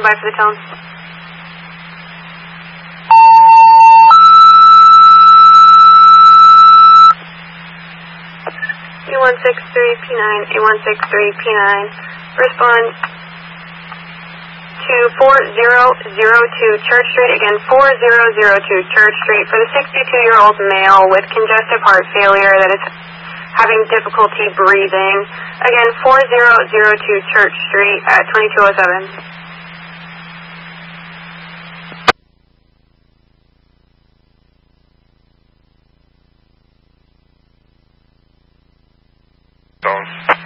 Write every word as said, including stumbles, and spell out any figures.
by for the tone. A one six three P nine, A one six three P nine. Respond to four zero zero two Church Street. Again, four zero zero two Church Street for the sixty-two-year-old male with congestive heart failure that is having difficulty breathing. Again, four zero zero two Church Street at twenty-two oh seven. Tone.